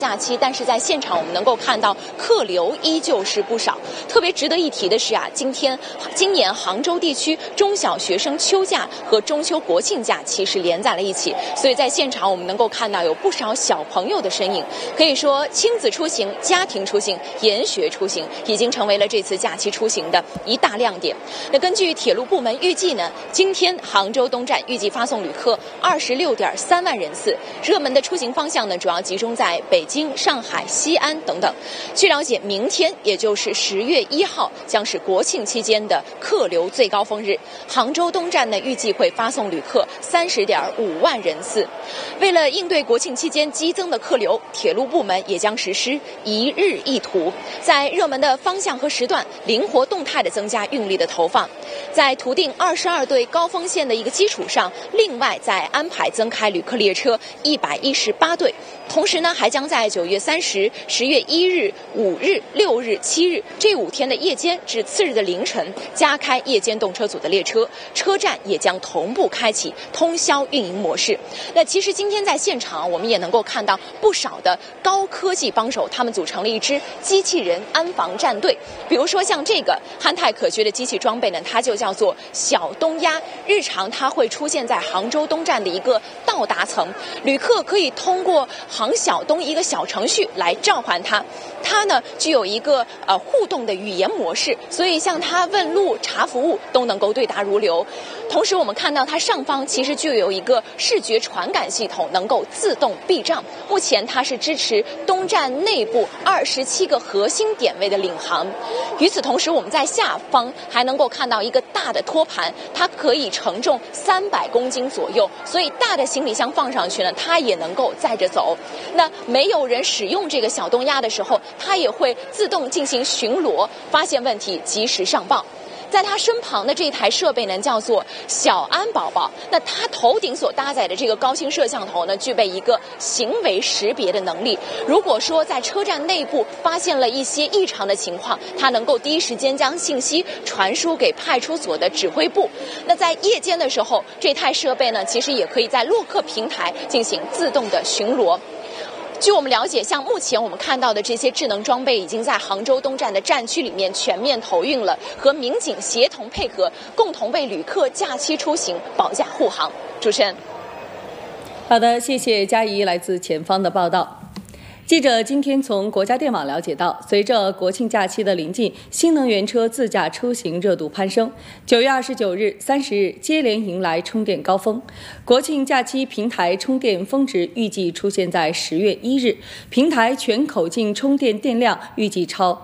假期，但是在现场我们能够看到客流依旧是不少。特别值得一提的是今年杭州地区中小学生秋假和中秋国庆假期是连在了一起，所以在现场我们能够看到有不少小朋友的身影。可以说，亲子出行、家庭出行、研学出行已经成为了这次假期出行的一大亮点。那根据铁路部门预计呢，今天杭州东站预计发送旅客26.3万人次，热门的出行方向呢主要集中在北京、上海、西安等等。据了解，明天也就是10月1号将是国庆期间的客流最高峰日。杭州东站呢预计会发送旅客30.5万人次。为了应对国庆期间激增的客流，铁路部门也将实施一日一图，在热门的方向和时段灵活动态地增加运力的投放。在图定22对高峰线的一个基础上，另外再安排增开旅客列车118对。同时呢，还将在9月30、10月1日、5日、6日、7日这5天的夜间至次日的凌晨加开夜间动车组的列车，车站也将同步开启通宵运营模式。那其实今天在现场我们也能够看到不少的高科技帮手，他们组成了一支机器人安防战队。比如说像这个憨态可掬的机器装备呢，它就叫做小东鸭，日常它会出现在杭州东站的一个到达层，旅客可以通过杭小东一个小程序来召唤它。它呢具有一个互动的语言模式，所以向它问路、查服务都能够对答如流。同时我们看到它上方其实就有一个视觉传感系统，能够自动避障。目前它是支持东站内部27个核心点位的领航。与此同时，我们在下方还能够看到一个大的托盘，它可以承重300公斤左右，所以大的行李箱放上去呢，它也能够载着走。那没有人使用这个小东鸭的时候，它也会自动进行巡逻，发现问题及时上报。在它身旁的这台设备呢，叫做小安宝宝。那它头顶所搭载的这个高清摄像头呢，具备一个行为识别的能力。如果说在车站内部发现了一些异常的情况，它能够第一时间将信息传输给派出所的指挥部。那在夜间的时候，这台设备呢，其实也可以在洛克平台进行自动的巡逻。据我们了解，像目前我们看到的这些智能装备已经在杭州东站的站区里面全面投运了，和民警协同配合，共同为旅客假期出行保驾护航。主持人， 好的，谢谢佳怡来自前方的报道。记者今天从国家电网了解到，随着国庆假期的临近，新能源车自驾出行热度攀升。9月29日、30日接连迎来充电高峰。国庆假期平台充电峰值预计出现在10月1日，平台全口径充电电量预计超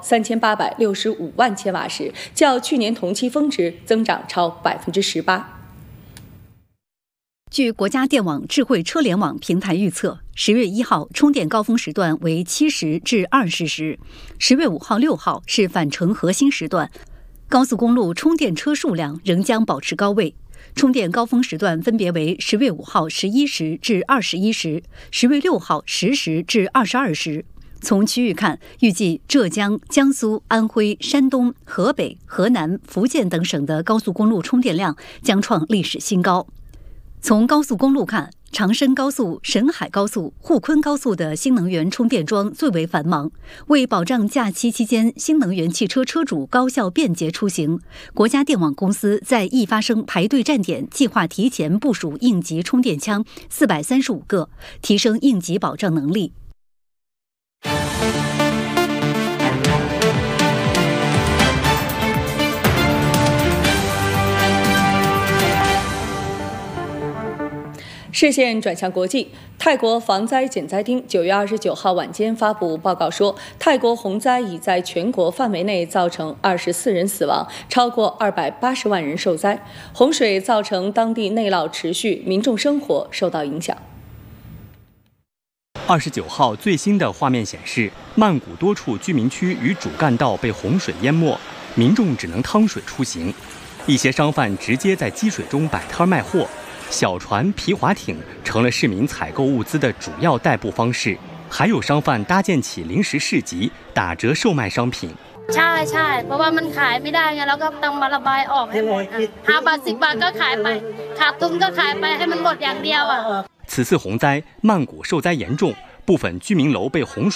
3865万千瓦时，较去年同期峰值增长超18%。 据国家电网智慧车联网平台预测，10月1号充电高峰时段为7时至20时，10月5号、6号是返程核心时段，高速公路充电车数量仍将保持高位。充电高峰时段分别为10月5号11时至21时，10月6号10时至22时。从区域看，预计浙江、江苏、安徽、山东、河北、河南、福建等省的高速公路充电量将创历史新高。从高速公路看，长深高速、沈海高速、沪昆高速的新能源充电桩最为繁忙。为保障假期期间新能源汽车车主高效便捷出行，国家电网公司在易发生排队站点计划提前部署应急充电枪435个，提升应急保障能力。 视线转向国际，泰国防灾减灾厅9月29号晚间发布报告说，泰国洪灾已在全国范围内造成24人死亡，超过280万人受灾。洪水造成当地内涝持续，民众生活受到影响。 29号最新的画面显示，曼谷多处居民区与主干道被洪水淹没，民众只能趟水出行。一些商贩直接在积水中摆摊卖货。小船、皮划艇成了市民采购物资的主要代步方式，还有商贩搭建起临时市集，打折售卖商品。 ใช่เพราะว่ามันขายไม่ได้ไงเราก็ต้องมาระบายออกให้หมด5บาท10บาทก็ขายไปขาดทุนก็ขายไปให้มันหมดอย่างเดียวอ่ะ。 此次洪灾，曼谷受灾严重， 部分居民楼被洪水